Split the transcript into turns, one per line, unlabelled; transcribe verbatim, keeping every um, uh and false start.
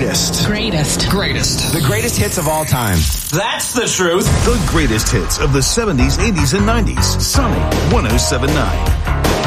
greatest.
Greatest.
Greatest.
The greatest hits of all time.
That's the truth.
The greatest hits of the seventies, eighties, and nineties. Sonic one oh seven point nine.